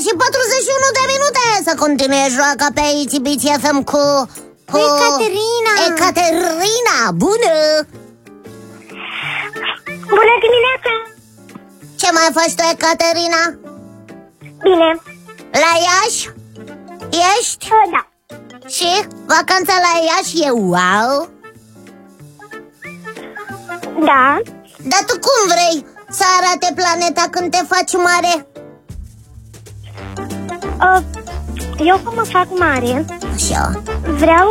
și 41 de minute. Să continue joaca pe ITBT FM cu Ecaterina. Bună! Bună dimineața! Ce mai faci tu, Ecaterina? Bine. La Iași? Ești? Da. Și vacanța la Iași e wow? Da. Dar tu cum vrei să arate planeta când te faci mare? Eu cum mă fac mare, Așa. vreau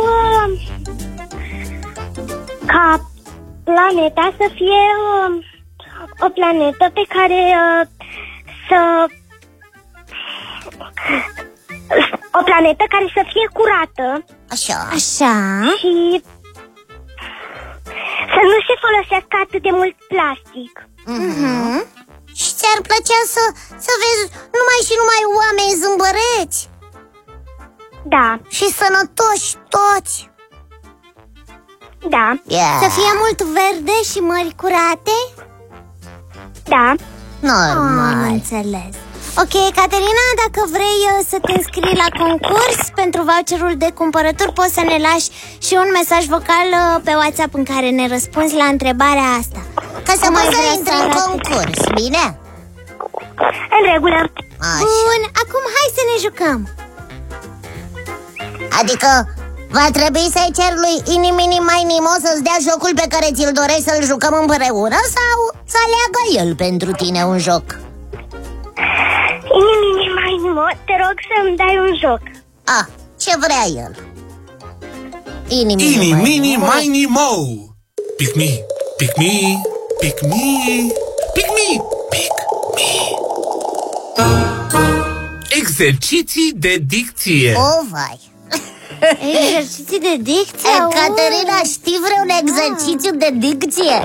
ca planeta să fie o planetă pe care o planetă care să fie curată. Așa. Și să nu se folosească atât de mult plastic. Și ți-ar plăcea să vezi numai și numai oameni zâmbăreți? Da. Și sănătoși toți. Da. Să fie mult verde și mări curate? Da. Normal. Am înțeles. Ok, Caterina, dacă vrei să te înscrii la concurs pentru voucherul de cumpărături, poți să ne lași și un mesaj vocal pe WhatsApp în care ne răspunzi la întrebarea asta. Ca să poți să intri în concurs, bine? În regulă. Așa. Bun, acum hai să ne jucăm. Adică va trebui să-i cer lui Inimini Mai Nimo să-ți dea jocul pe care ți-l dorești să-l jucăm împreună, sau să aleagă el pentru tine un joc? Inimini Mai Nimo, te rog să-mi dai un joc. Ce vrea el? Inimini Mai Nimo. Pick me, pick me, pick me, pick me, pick me. Exerciții de dicție. Vai. Exerciții de dicție? Caterina, știi vreun exercițiu de dicție?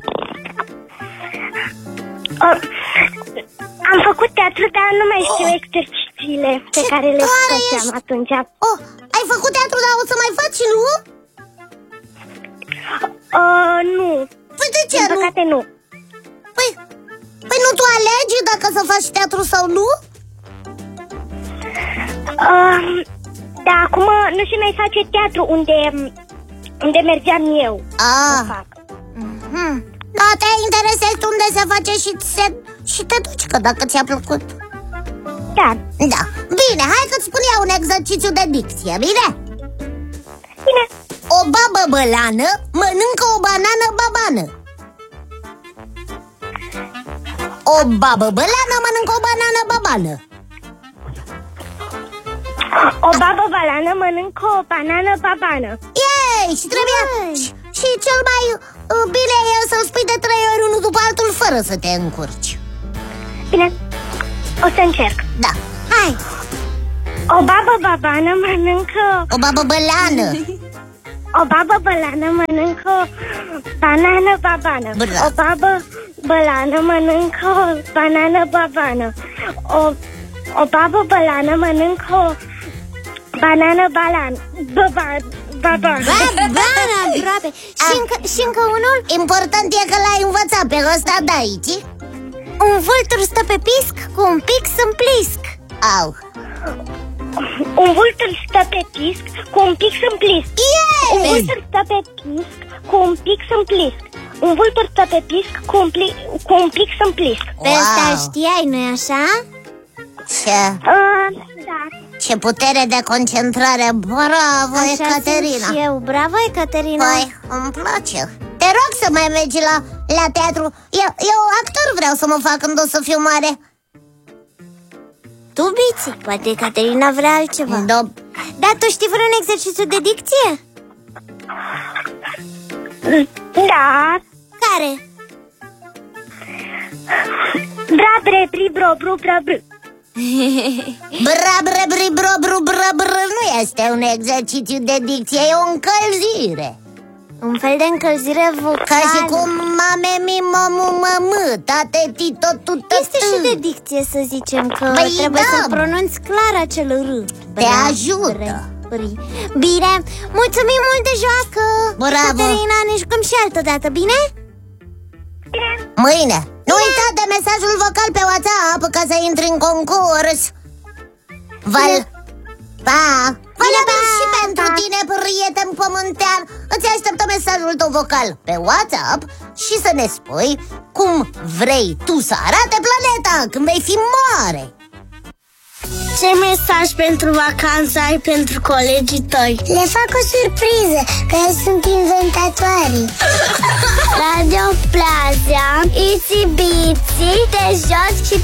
Am făcut teatru, dar nu mai știu exercițiile pe care le făceam atunci. Ai făcut teatru, dar o să mai faci, nu? Nu. Păi de ce Din păcate nu? Păi nu tu alegi dacă să faci teatru sau nu? Da, acum nu se mai face teatru unde mergeam eu. Da, te interesezi unde se face și te duci, că dacă ți-a plăcut. Da. Da, bine, hai că-ți spun eu un exercițiu de dicție, bine? Bine. O babă bălană mănâncă o banană babană. O babă bălană mănâncă o banană babană. O babă balană mănâncă o banană babană. Ei, și trebuia și cel mai bine e să-l spui de 3 ori unul după altul fără să te încurci. Bine, o să încerc. Da. Hai. O babă babană mănâncă o babă bălană. O babă bălană mănâncă o banană babană. O babă bălană mănâncă o banană babană. O babă bălană mănâncă o banană babană. Aproape. Și încă unul. Important e că l-ai învățat pe ăsta de aici. Un vultur stă pe pisc cu un pic să-mplisc. Un vultur stă pe pisc cu un pic să-mplisc. Un vultur stă pe pisc cu un pic să-mplisc. Un vultur stă pe pisc cu un pic să-mplisc. Pe ăsta știai, nu-i așa? Da. Ce putere de concentrare. Bravo, așa Ecaterina. Și eu. Bravo, Ecaterina. Păi, îmi place. Te rog să mai mergi la teatru. Eu actor vreau să mă fac când o să fiu mare. Tu, Biți, poate Ecaterina vrea altceva. Dar tu știi vreun exercițiu de dicție? Da. Care? Bra bre bri bro bru bra bru. Bra bre bri bro bru bra bru nu este un exercițiu de dicție, e o încălzire. Un fel de încălzire vocală. Ca și cum mame mi mamu mamă, tate tito tută. Este și de dicție, să zicem, că trebuie să pronunți clar acel R. Te ajută. Bine, mulțumim mult de joacă. Bravo. Caterina, ne jucăm și altădată, bine? Mâine. Nu uita de mesajul vocal pe WhatsApp ca să intri în concurs. Valabil și pentru tine, prieten pământean. Îți așteptăm mesajul tău vocal pe WhatsApp și să ne spui cum vrei tu să arate planeta când vei fi mare. Ce mesaj pentru vacanță ai pentru colegii tăi? Le fac o surpriză, că eu sunt inventatorii. Radio Plaza, Itsy Bitsy, te joci și